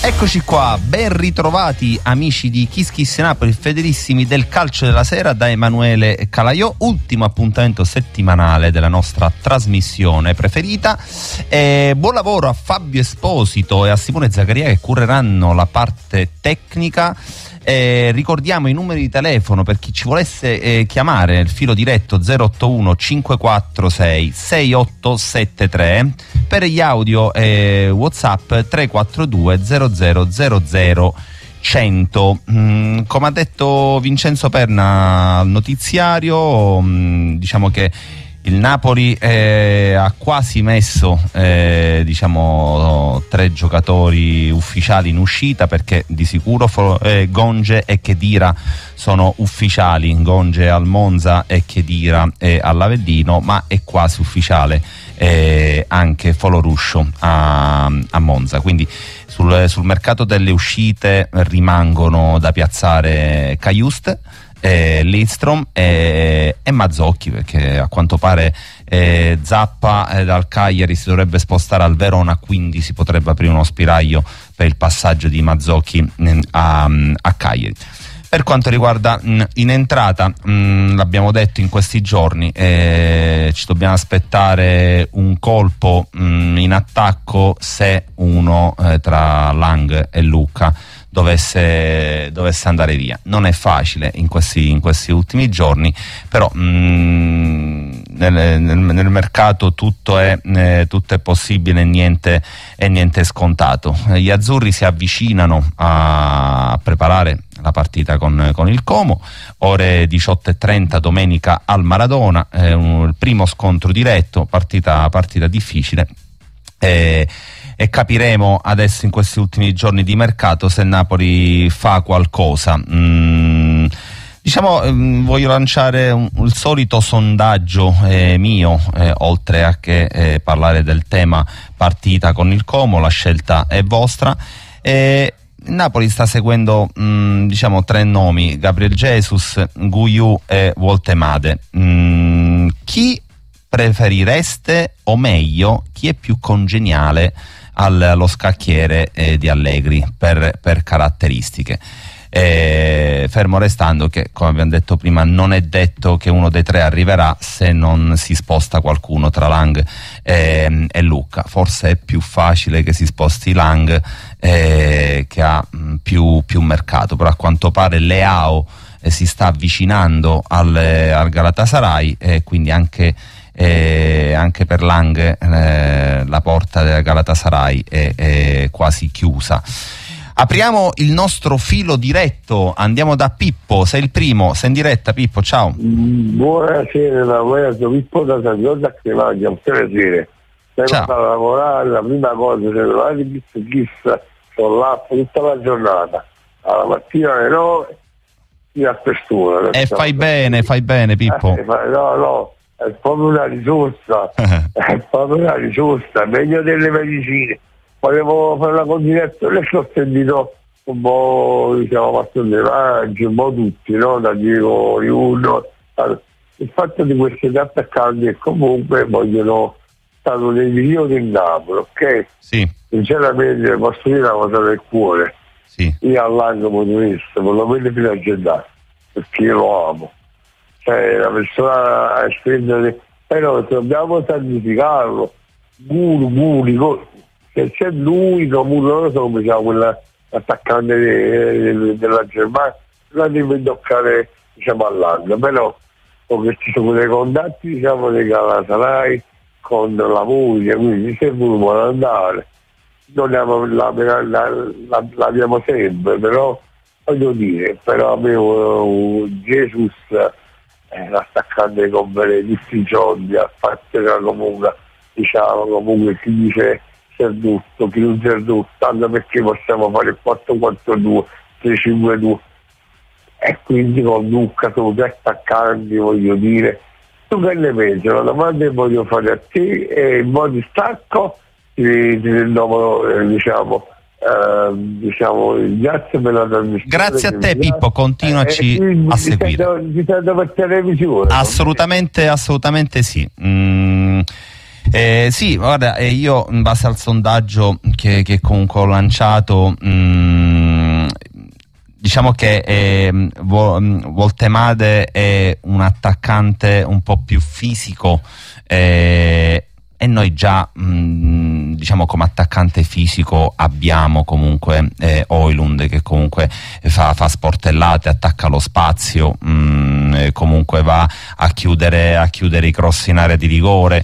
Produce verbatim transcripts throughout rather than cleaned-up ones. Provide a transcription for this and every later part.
Eccoci qua, ben ritrovati amici di Kiss Kiss Napoli, fedelissimi del calcio della sera, da Emanuele Calaiò. Ultimo appuntamento settimanale della nostra trasmissione preferita. E buon lavoro a Fabio Esposito e a Simone Zaccaria che cureranno la parte tecnica. Eh, ricordiamo i numeri di telefono per chi ci volesse eh, chiamare nel filo diretto zero otto uno cinque quattro sei sei otto sette tre, per gli audio eh, WhatsApp tre quattro due zero zero zero zero cento. Mm, come ha detto Vincenzo Perna al notiziario, mm, diciamo che il Napoli eh, ha quasi messo eh, diciamo tre giocatori ufficiali in uscita, perché di sicuro eh, Gonge e Khedira sono ufficiali, Gonge al Monza e Khedira eh, all'Avellino, ma è quasi ufficiale eh, anche Foloruscio a, a Monza, quindi sul, sul mercato delle uscite rimangono da piazzare Cajuste, Eh, Lidstrom e, e Mazzocchi, perché a quanto pare eh, Zappa eh, dal Cagliari si dovrebbe spostare al Verona, quindi si potrebbe aprire uno spiraglio per il passaggio di Mazzocchi mh, a, a Cagliari. Per quanto riguarda mh, in entrata, mh, l'abbiamo detto in questi giorni, eh, ci dobbiamo aspettare un colpo mh, in attacco se uno eh, tra Lang e Lucca dovesse, dovesse andare via. Non è facile in questi, in questi ultimi giorni, però mh, nel, nel, nel mercato tutto è, eh, tutto è possibile e niente, e niente è scontato. Gli azzurri si avvicinano a preparare la partita con, con il Como, ore diciotto e trenta domenica al Maradona, eh, un, il primo scontro diretto, partita, partita difficile. Eh, e capiremo adesso in questi ultimi giorni di mercato se Napoli fa qualcosa. Mm, diciamo, mm, voglio lanciare un, il solito sondaggio eh, mio, eh, oltre a che eh, parlare del tema partita con il Como. La scelta è vostra. Eh, Napoli sta seguendo mh, diciamo tre nomi: Gabriel Jesus, Guiu e Woltemade. Mm, chi preferireste, o meglio chi è più congeniale allo scacchiere eh, di Allegri per, per caratteristiche? Eh, fermo restando che, come abbiamo detto prima, non è detto che uno dei tre arriverà se non si sposta qualcuno tra Lang e, e Lucca. Forse è più facile che si sposti Lang, eh, che ha mh, più, più mercato, però a quanto pare Leao eh, si sta avvicinando al, al Galatasaray, e quindi anche E anche per Lang eh, la porta del Galatasaray è, è quasi chiusa. Apriamo il nostro filo diretto, andiamo da Pippo. Sei il primo, sei in diretta. Pippo, ciao. Buonasera, da Pippo da San Giorgio a Cremaglia. Buonasera. Sei Ciao. a lavorare, la prima cosa, cellulare di Kiss Kiss, sono là tutta la giornata, alla mattina alle nove fino a quest'ora. E fai bene, fai bene Pippo. Eh, no, no. È proprio una risorsa, è proprio una risorsa, meglio delle medicine. Volevo fare una continuazione e ho sentito un po', diciamo, Mastro De Maggi, un po' tutti, no? Da Diego Riuno. Il fatto di questi due attaccanti che comunque vogliono, stanno nel video del Napoli, ok? Sì. Sinceramente posso dire una cosa del cuore. Sì. Io all'anno motorista, per lo meno fino a Gennaio, perché io lo amo. Cioè la persona estende, però dobbiamo santificarlo. Muro, Muri, se c'è lui, no, Muro, non lo so come si chiama quell'attaccante de, de, della Germania, la deve toccare, diciamo, all'anno, però perché ci sono dei contatti, diciamo, dei Galatasaray con la moglie, quindi se uno vuole andare non l'abbiamo, la, la, l'abbiamo sempre, però voglio dire, però avevo uh, Jesus Eh, l'attaccante con tutti i giorni, a parte che comunque diciamo comunque chi dice Serdutto, chi non Serdutto, tanto perché possiamo fare il quattro quattro due, tre cinque due, e quindi con Lucca sono due attaccanti, voglio dire. Tu che ne pensi? La domanda che voglio fare a te è in modo stacco, ti, ti rinnovo, eh, diciamo Uh, diciamo, grazie per la trasmissione. Grazie a te Pippo, continuaci eh, a seguire. Ti serve per televisione? Assolutamente, assolutamente sì. Mm, Eh, sì, guarda, eh, io in base al sondaggio che, che comunque ho lanciato, mh, diciamo che eh, Voltemade è un attaccante un po' più fisico, eh, e noi già mh, diciamo come attaccante fisico abbiamo comunque eh, Højlund, che comunque fa, fa sportellate, attacca lo spazio, mh, comunque va a chiudere, a chiudere i cross in area di rigore.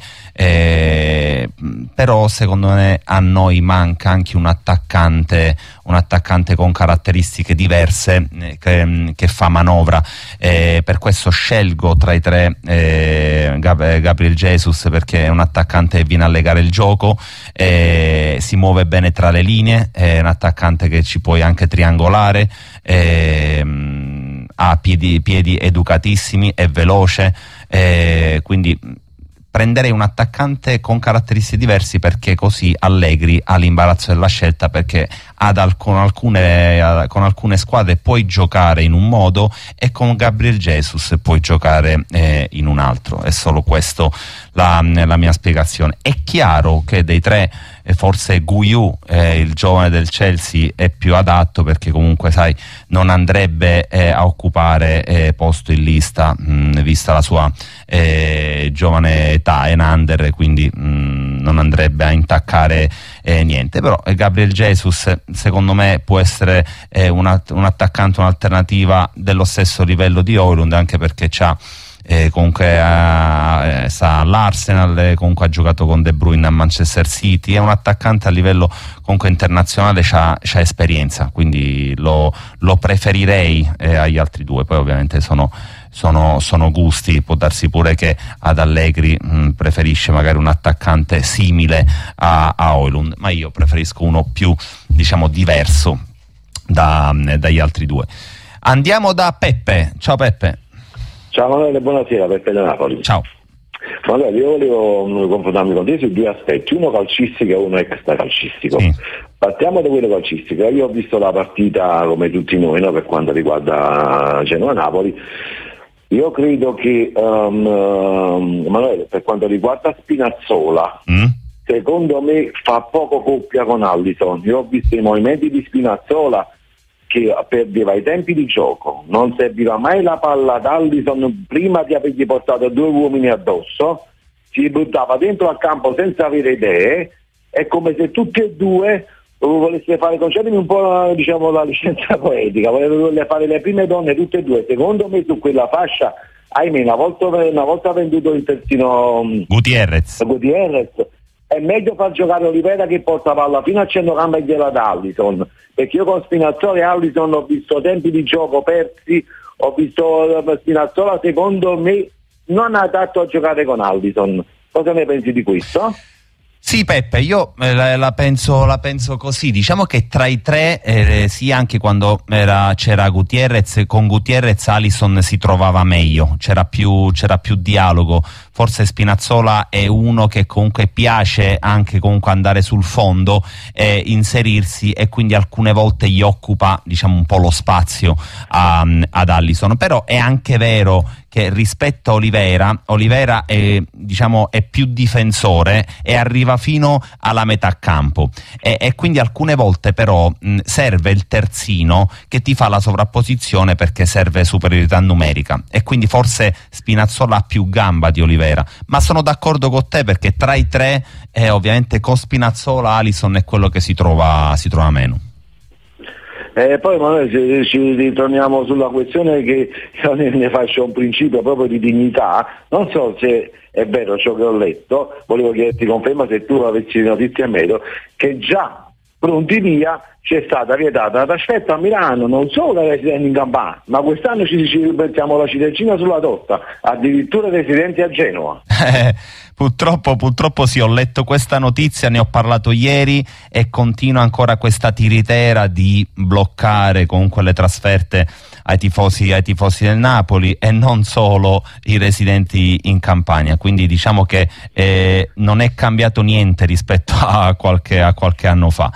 Eh, però secondo me a noi manca anche un attaccante un attaccante con caratteristiche diverse, eh, che, che fa manovra, eh, per questo scelgo tra i tre eh, Gab- Gabriel Jesus, perché è un attaccante che viene a legare il gioco, eh, si muove bene tra le linee, è un attaccante che ci puoi anche triangolare, eh, ha piedi, piedi educatissimi, è veloce, eh, quindi prenderei un attaccante con caratteristiche diverse, perché così Allegri ha l'imbarazzo della scelta, perché ad al- con, alcune, con alcune squadre puoi giocare in un modo e con Gabriel Jesus puoi giocare eh, in un altro. È solo questo la, la mia spiegazione. È chiaro che dei tre eh, forse Guiu, eh, il giovane del Chelsea, è più adatto, perché comunque sai non andrebbe eh, a occupare eh, posto in lista, mh, vista la sua eh, giovane età, è un under, quindi mh, non andrebbe a intaccare eh, niente. Però eh, Gabriel Jesus secondo me può essere eh, un, att- un attaccante, un'alternativa dello stesso livello di Højlund, anche perché c'ha Eh, comunque eh, sta all'Arsenal, eh, comunque ha giocato con De Bruyne a Manchester City, è un attaccante a livello comunque internazionale, c'ha, c'ha esperienza, quindi lo, lo preferirei eh, agli altri due. Poi ovviamente sono, sono, sono gusti, può darsi pure che ad Allegri mh, preferisce magari un attaccante simile a, a Højlund, ma io preferisco uno più, diciamo, diverso da, dagli altri due. Andiamo da Peppe. Ciao Peppe. Ciao Manuele, buonasera, Peppe da Napoli. Ciao. Manuele, io volevo confrontarmi con te su due aspetti, uno calcistico e uno extra calcistico. Sì. Partiamo da quello calcistico. Io ho visto la partita come tutti noi, no, per quanto riguarda Genoa-Napoli. Io credo che um, um, Manuele, per quanto riguarda Spinazzola, mm. secondo me fa poco coppia con Alisson. Io ho visto i movimenti di Spinazzola che perdeva i tempi di gioco, non serviva mai la palla ad Alisson prima di avergli portato due uomini addosso, si buttava dentro al campo senza avere idee, è come se tutti e due volesse fare, concedimi un po', diciamo, la licenza poetica, volevano fare le prime donne tutte e due. Secondo me su quella fascia, ahimè, una volta, una volta venduto il terzino Gutierrez, Gutierrez è meglio far giocare Olivera, che porta palla fino a centrocampo e gliela dà Alisson, perché io con Spinazzola e Alisson ho visto tempi di gioco persi, ho visto Spinazzola secondo me non adatto a giocare con Alisson. Cosa ne pensi di questo? Sì Peppe, io eh, la, la, penso, la penso così, diciamo che tra i tre, eh, sì, anche quando era, c'era Gutierrez, con Gutierrez Alisson si trovava meglio, c'era più, c'era più dialogo. Forse Spinazzola è uno che comunque piace anche comunque andare sul fondo e inserirsi, e quindi alcune volte gli occupa, diciamo, un po' lo spazio a, ad Alisson. Però è anche vero che rispetto a Olivera, Olivera è, diciamo, è più difensore e arriva fino alla metà campo, e, e quindi alcune volte però mh, serve il terzino che ti fa la sovrapposizione, perché serve superiorità numerica, e quindi forse Spinazzola ha più gamba di Olivera. Ma sono d'accordo con te, perché tra i tre eh, ovviamente con Spinazzola Alisson è quello che si trova, si trova meno. E eh, poi Manuele, ci, ci ritorniamo sulla questione che io ne, ne faccio un principio proprio di dignità. Non so se è vero ciò che ho letto, volevo chiederti conferma se tu avessi notizie a merito, che già pronti via c'è stata vietata la trasferta a Milano, non solo ai residenti in Campania, ma quest'anno ci, ci mettiamo la ciliegina sulla torta, addirittura residenti a Genova. Eh, purtroppo, purtroppo sì, ho letto questa notizia, ne ho parlato ieri, e continua ancora questa tiritera di bloccare comunque le trasferte ai tifosi, ai tifosi del Napoli, e non solo i residenti in Campania. Quindi diciamo che eh, non è cambiato niente rispetto a qualche, a qualche anno fa.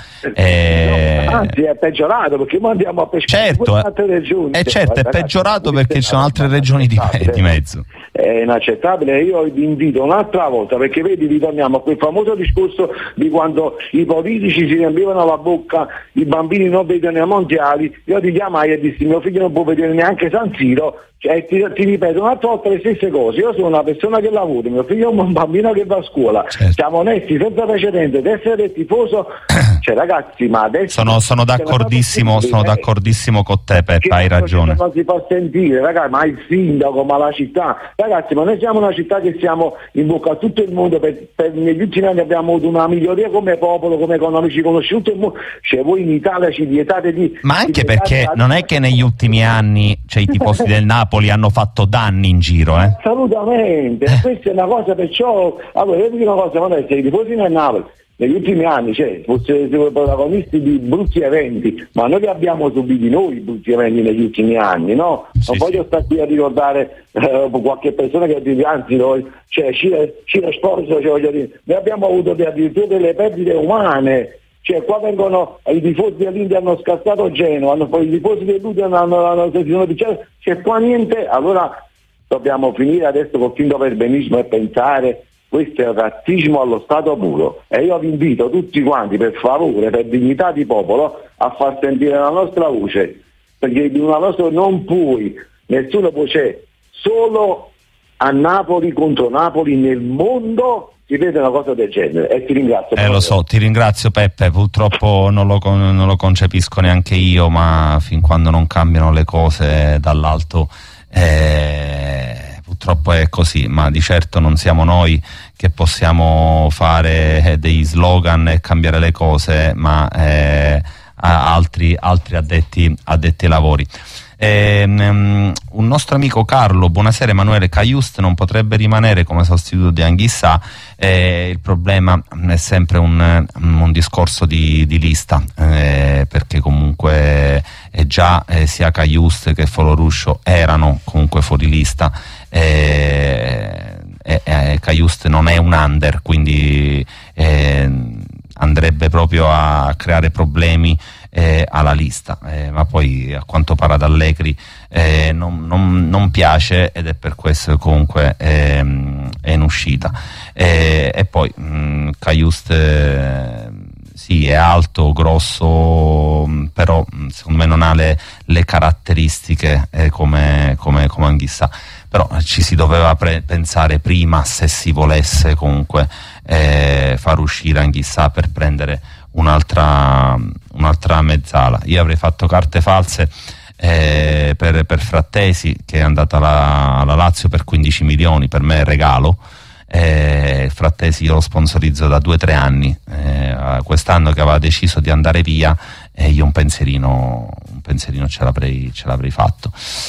Eh, no, anzi è peggiorato, perché noi andiamo a pescare certo, in altre regioni. Eh, certo, è peggiorato perché ci sono altre regioni di, di mezzo. È inaccettabile. Io vi invito un'altra volta volta, perché vedi, ritorniamo a quel famoso discorso di quando i politici si riempivano la bocca, i bambini non vedono i mondiali. Io ti chiamai e dissi mio figlio non può vedere neanche San Siro, cioè, ti, ti ripeto un'altra volta le stesse cose. Io sono una persona che lavora, mio figlio è un bambino che va a scuola, certo. Siamo onesti senza precedente, ad essere tifoso, cioè ragazzi, ma adesso sono, sono d'accordissimo sono d'accordissimo con te, Peppa, hai ragione, non si può sentire, ragazzi, ma il sindaco, ma la città, ragazzi, ma noi siamo una città che siamo in bocca a tutto il mondo, per, per negli ultimi anni abbiamo avuto una miglioria come popolo, come economici, conosci tutto il mondo, cioè voi in Italia ci vietate di... Ma anche di perché non è che negli ultimi anni, cioè, i tifosi del Napoli hanno fatto danni in giro, eh? Assolutamente, questa è una cosa, perciò, allora io ti dico una cosa, ma adesso i tifosi del Napoli negli ultimi anni, cioè, fossero protagonisti di brutti eventi, ma noi li abbiamo subiti noi i brutti eventi negli ultimi anni, no? Non sì, voglio sì. stare qui a ricordare eh, qualche persona che dice, anzi noi, cioè, Ciro, Ciro Sforzo, cioè, voglio dire, noi abbiamo avuto addirittura delle perdite umane. Cioè qua vengono i tifosi dell'India hanno scassato Genova, hanno, poi i tifosi dell'India hanno, hanno, hanno, hanno c'è, c'è qua niente, allora dobbiamo finire adesso col finto perbenismo e pensare questo è razzismo allo stato puro, e io vi invito tutti quanti, per favore, per dignità di popolo, a far sentire la nostra voce, perché di una nostra non puoi, nessuno può, c'è solo a Napoli contro Napoli nel mondo si vede una cosa del genere, e ti ringrazio. Eh, lo so, ti ringrazio Peppe, purtroppo non lo, non lo concepisco neanche io, ma fin quando non cambiano le cose dall'alto eh, purtroppo è così, ma di certo non siamo noi che possiamo fare degli slogan e cambiare le cose, ma eh, altri, altri addetti, addetti ai lavori. Eh, um, un nostro amico Carlo, buonasera Emanuele, Cajuste non potrebbe rimanere come sostituto di Anghissà, eh, il problema è sempre un, un discorso di, di lista, eh, perché comunque eh, già eh, sia Cajuste che Foloruscio erano comunque fuori lista, eh, eh, eh, Cajuste non è un under, quindi eh, andrebbe proprio a creare problemi Eh, alla lista, eh, ma poi a quanto pare ad Allegri eh, non, non, non piace, ed è per questo che comunque eh, è in uscita. Eh, e poi mh, Cajuste eh, sì, è alto, grosso, mh, però mh, secondo me non ha le, le caratteristiche eh, come, come, come Anghissà, però ci si doveva pre- pensare prima, se si volesse comunque eh, far uscire Anghissà per prendere un'altra, un'altra mezzala. Io avrei fatto carte false eh, per, per Frattesi, che è andata alla, alla Lazio per quindici milioni, per me è regalo. eh, Frattesi io lo sponsorizzo da due o tre anni, eh, quest'anno che aveva deciso di andare via e eh, io un pensierino un pensierino ce l'avrei, ce l'avrei fatto.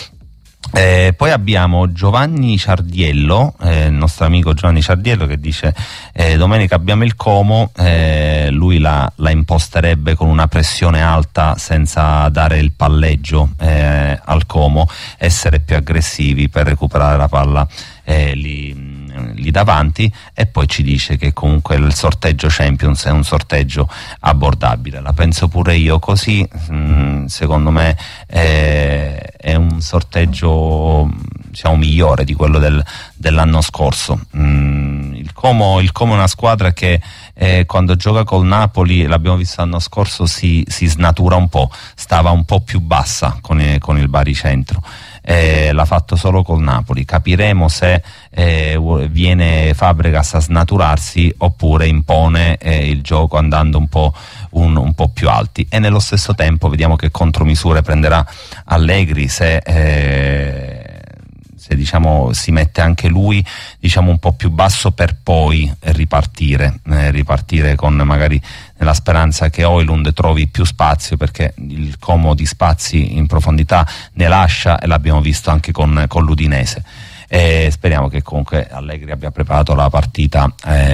Eh, poi abbiamo Giovanni Ciardiello, eh, il nostro amico Giovanni Ciardiello, che dice eh, domenica abbiamo il Como, eh, lui la, la imposterebbe con una pressione alta senza dare il palleggio eh, al Como, essere più aggressivi per recuperare la palla eh, lì, lì davanti, e poi ci dice che comunque il sorteggio Champions è un sorteggio abbordabile. La penso pure io così, mh, secondo me eh, è un sorteggio diciamo migliore di quello del, dell'anno scorso. Mm, il Como, il Como è una squadra che eh, quando gioca col Napoli, l'abbiamo visto l'anno scorso, si, si snatura un po', stava un po' più bassa con, eh, con il baricentro. Eh, l'ha fatto solo col Napoli. Capiremo se eh, viene Fabregas a snaturarsi oppure impone eh, il gioco andando un po', un, un po' più alti, e nello stesso tempo vediamo che contromisure prenderà Allegri, se eh, se diciamo si mette anche lui diciamo un po' più basso per poi ripartire eh, ripartire con magari nella speranza che Højlund trovi più spazio, perché il Como di spazi in profondità ne lascia, e l'abbiamo visto anche con, con l'Udinese. E speriamo che comunque Allegri abbia preparato la partita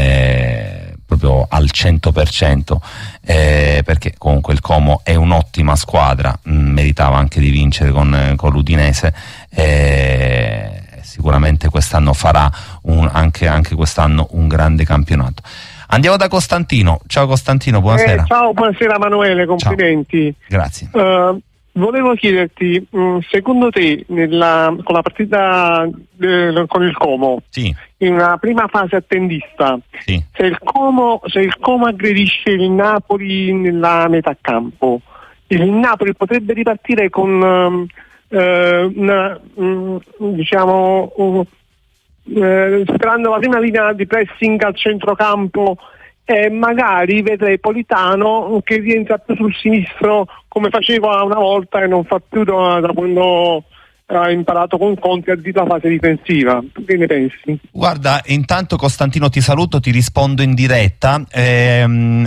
eh, proprio al cento per cento, eh, perché comunque il Como è un'ottima squadra, mh, meritava anche di vincere con, con l'Udinese, eh, sicuramente quest'anno farà un, anche, anche quest'anno un grande campionato. Andiamo da Costantino. Ciao Costantino, buonasera. Eh, ciao, buonasera Emanuele, complimenti. Ciao. Grazie. Uh, volevo chiederti, mh, secondo te nella, con la partita eh, con il Como, sì, in una prima fase attendista, sì, se il Como, se il Como aggredisce il Napoli nella metà campo, il Napoli potrebbe ripartire con eh, una, mh, diciamo uh, eh, superando la prima linea di pressing al centrocampo, e magari vedrei Politano che rientra più sul sinistro come faceva una volta e non fa più da, da quando ha imparato con Conte a dire la fase difensiva. Tu che ne pensi? Guarda, intanto Costantino ti saluto, ti rispondo in diretta. Ehm,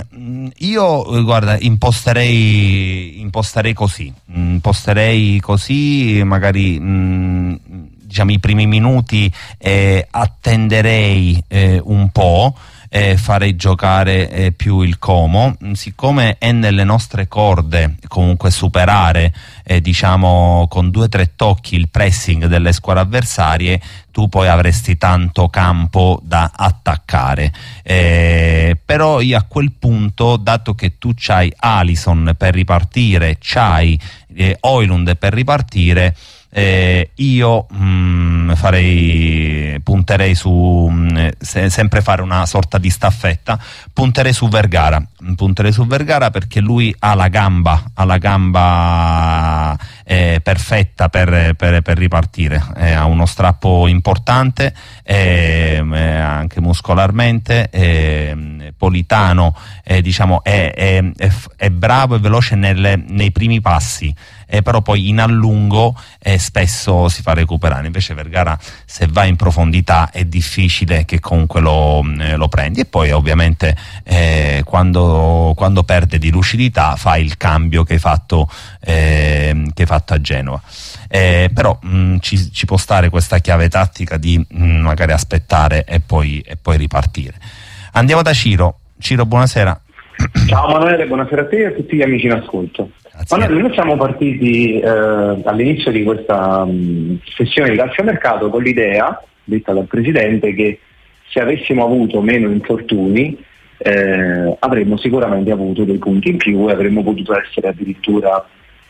io guarda imposterei imposterei così imposterei così magari mh, diciamo i primi minuti eh, attenderei eh, un po', Eh, farei giocare eh, più il Como, siccome è nelle nostre corde comunque superare eh, diciamo con due o tre tocchi il pressing delle squadre avversarie, tu poi avresti tanto campo da attaccare, eh, però io a quel punto, dato che tu c'hai Alisson per ripartire, c'hai eh, Højlund per ripartire, Eh, io mh, farei punterei su mh, se, sempre fare una sorta di staffetta, punterei su Vergara punterei su Vergara perché lui ha la gamba ha la gamba eh, perfetta per, per, per ripartire, eh, ha uno strappo importante, eh, eh, anche muscolarmente, eh, Politano eh, diciamo è, è, è, è bravo e veloce nelle, nei primi passi, eh, però poi in allungo eh, spesso si fa recuperare, invece Vergara se va in profondità è difficile che comunque lo, eh, lo prendi, e poi ovviamente eh, quando, quando perde di lucidità fa il cambio che hai fatto, eh, che hai fatto a Genova, eh, però mh, ci, ci può stare questa chiave tattica di mh, magari aspettare e poi, e poi ripartire. Andiamo da Ciro. Ciro, buonasera. Ciao Manuele, buonasera a te e a tutti gli amici in ascolto. Manuele, noi siamo partiti eh, all'inizio di questa mh, sessione di calciomercato con l'idea, detta dal Presidente, che se avessimo avuto meno infortuni eh, avremmo sicuramente avuto dei punti in più e avremmo potuto essere addirittura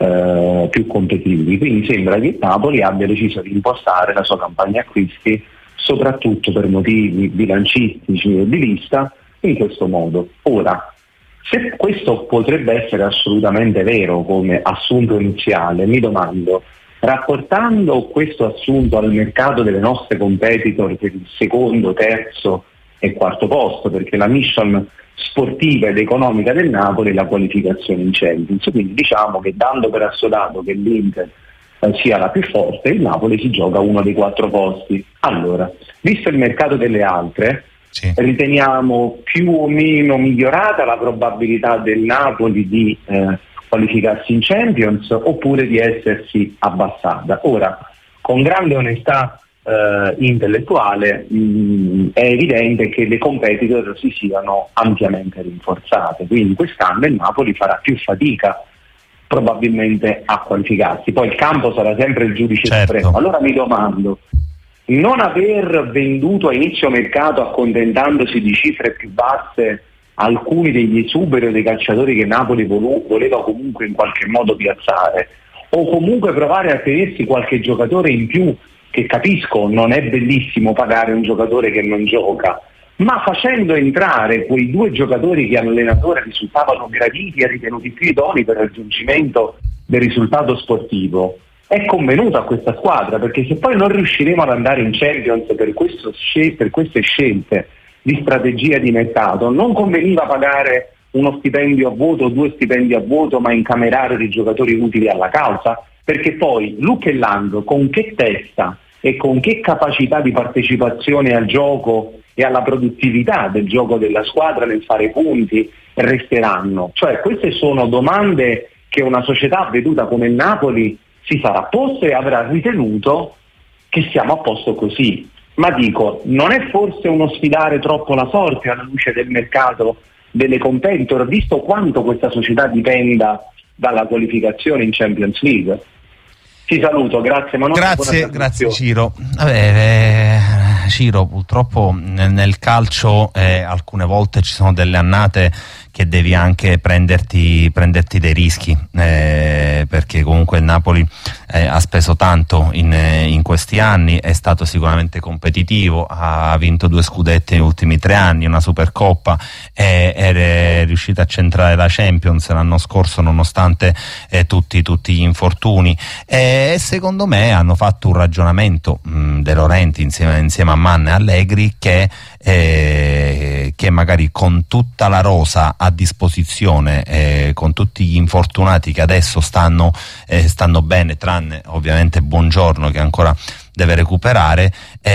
eh, più competitivi. Quindi sembra che Napoli abbia deciso di impostare la sua campagna acquisti soprattutto per motivi bilancistici e di vista in questo modo. Ora, se questo potrebbe essere assolutamente vero come assunto iniziale, mi domando, rapportando questo assunto al mercato delle nostre competitor per il secondo, terzo e quarto posto, perché la mission sportiva ed economica del Napoli è la qualificazione in Champions, quindi diciamo che dando per assodato che l'Inter eh, sia la più forte, il Napoli si gioca uno dei quattro posti. Allora, visto il mercato delle altre, sì, riteniamo più o meno migliorata la probabilità del Napoli di eh, qualificarsi in Champions oppure di essersi abbassata? Ora, con grande onestà eh, intellettuale mh, è evidente che le competitor si siano ampiamente rinforzate, quindi quest'anno il Napoli farà più fatica probabilmente a qualificarsi, poi il campo sarà sempre il giudice certo. supremo. Allora mi domando, non aver venduto a inizio mercato accontentandosi di cifre più basse alcuni degli esuberi dei calciatori che Napoli volu- voleva comunque in qualche modo piazzare, o comunque provare a tenersi qualche giocatore in più, che capisco non è bellissimo pagare un giocatore che non gioca, ma facendo entrare quei due giocatori che all'allenatore risultavano graditi e ritenuti più idonei per il raggiungimento del risultato sportivo, è convenuto a questa squadra, perché se poi non riusciremo ad andare in Champions per, questo, per queste scelte di strategia di mercato, non conveniva pagare uno stipendio a vuoto o due stipendi a vuoto, ma incamerare dei giocatori utili alla causa, perché poi Luque e Lando con che testa e con che capacità di partecipazione al gioco e alla produttività del gioco della squadra nel fare punti resteranno? Cioè queste sono domande che una società veduta come il Napoli si sarà posto e avrà ritenuto che siamo a posto così. Ma dico, non è forse uno sfidare troppo la sorte alla luce del mercato delle competitor, visto quanto questa società dipenda dalla qualificazione in Champions League? Ti saluto, grazie Manuel. Grazie, grazie Ciro. Vabbè, eh, Ciro, purtroppo nel, nel calcio eh, alcune volte ci sono delle annate che devi anche prenderti, prenderti dei rischi, eh, perché comunque il Napoli eh, ha speso tanto in, in questi anni, è stato sicuramente competitivo, ha vinto due scudetti negli ultimi tre anni, una Supercoppa, eh, è riuscito a centrare la Champions l'anno scorso nonostante eh, tutti, tutti gli infortuni, e eh, secondo me hanno fatto un ragionamento mh, De Laurentiis insieme, insieme a Mann e Allegri che, eh, che magari con tutta la rosa a disposizione, eh, con tutti gli infortunati che adesso stanno, eh, stanno bene, tranne ovviamente Buongiorno che ancora deve recuperare,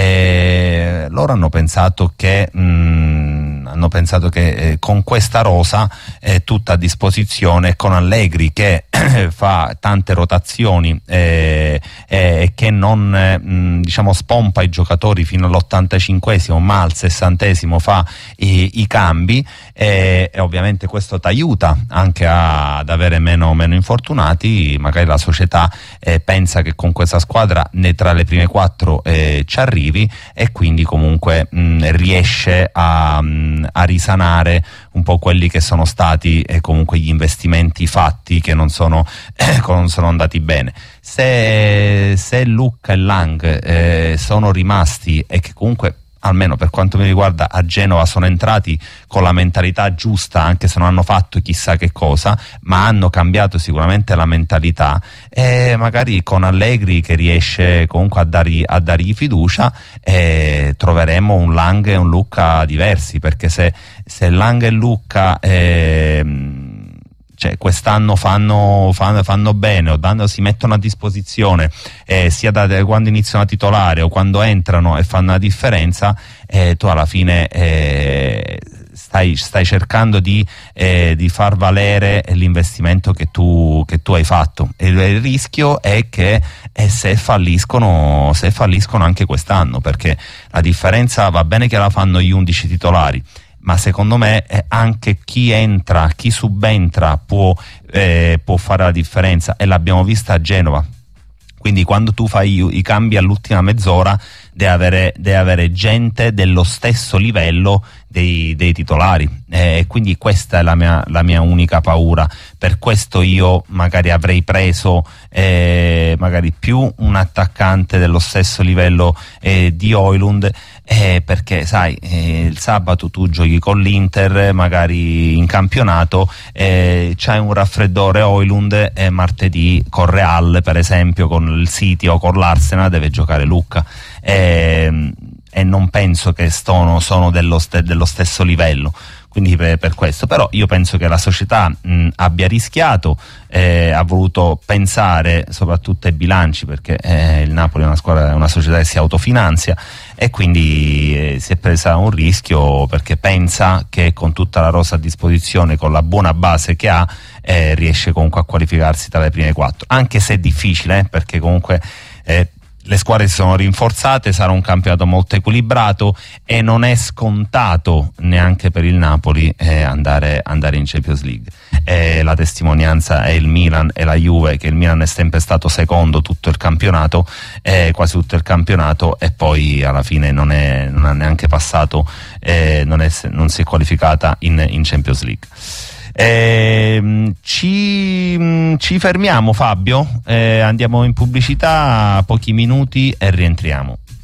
eh, loro hanno pensato che mh, hanno pensato che eh, con questa rosa eh, tutta a disposizione, con Allegri che fa tante rotazioni e eh, eh, che non eh, mh, diciamo spompa i giocatori fino all'ottantacinquesimo, ma al sessantesimo fa i, i cambi, eh, e ovviamente questo ti aiuta anche a, ad avere meno, meno infortunati. Magari la società eh, pensa che con questa squadra né tra le prime quattro eh, ci arrivi, e quindi comunque mh, riesce a, mh, a risanare un po' quelli che sono stati eh, comunque gli investimenti fatti che non sono, eh, non sono andati bene. Se, se Lucca e Lang eh, sono rimasti, e che comunque almeno per quanto mi riguarda a Genova sono entrati con la mentalità giusta, anche se non hanno fatto chissà che cosa, ma hanno cambiato sicuramente la mentalità, e magari con Allegri che riesce comunque a dargli, a dargli fiducia, eh, troveremo un Lang e un Lucca diversi, perché se, se Lang e Lucca eh, cioè quest'anno fanno, fanno, fanno bene o danno, si mettono a disposizione eh, sia da quando iniziano a titolare o quando entrano e fanno la differenza, eh, tu alla fine eh, stai, stai cercando di, eh, di far valere l'investimento che tu, che tu hai fatto, e il rischio è che eh, se falliscono se falliscono anche quest'anno, perché la differenza va bene che la fanno gli undici titolari, ma secondo me eh, anche chi entra, chi subentra può, eh, può fare la differenza, e l'abbiamo vista a Genova. Quindi quando tu fai i, i cambi all'ultima mezz'ora deve avere, deve avere gente dello stesso livello dei, dei titolari, e eh, quindi questa è la mia, la mia unica paura. Per questo io magari avrei preso eh, magari più un attaccante dello stesso livello eh, di Højlund, eh, perché sai eh, il sabato tu giochi con l'Inter magari in campionato, eh, c'hai un raffreddore Højlund, e martedì con Real per esempio, con il City o con l'Arsenal deve giocare Lucca, eh, e non penso che sono, sono dello, st- dello stesso livello, quindi per, per questo. Però io penso che la società mh, abbia rischiato, eh, ha voluto pensare soprattutto ai bilanci, perché eh, il Napoli è una squadra, è una società che si autofinanzia, e quindi eh, si è presa un rischio perché pensa che con tutta la rosa a disposizione, con la buona base che ha, eh, riesce comunque a qualificarsi tra le prime quattro, anche se è difficile, eh, perché comunque eh, le squadre si sono rinforzate, sarà un campionato molto equilibrato e non è scontato neanche per il Napoli eh, andare, andare in Champions League. Eh, la testimonianza è il Milan e la Juve, che il Milan è sempre stato secondo tutto il campionato, eh, quasi tutto il campionato, e poi alla fine non, è, non ha neanche passato, eh, non, è, non si è qualificata in, in Champions League. Eh, ci, ci fermiamo, Fabio, eh, andiamo in pubblicità, pochi minuti e rientriamo.